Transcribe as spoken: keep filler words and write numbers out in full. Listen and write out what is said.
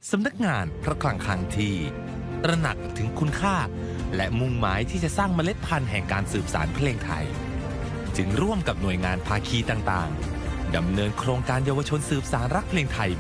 สำนักงานพระคลังคลังที่ตระหนักถึงคุณค่าและมุ่งหมายที่จะสร้างเมล็ดพันธุ์แห่งการสืบสานเพลงไทยจึงร่วมกับหน่วยงานภาคีต่างๆดำเนินโครงการเยาวชนสืบสานรักเพลงไทย